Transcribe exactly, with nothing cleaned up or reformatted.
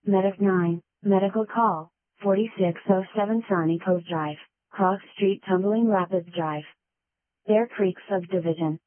Medic nine, medical call, forty-six oh seven Sunny Cove Drive, Cross Street Tumbling Rapids Drive. Bear Creek Subdivision.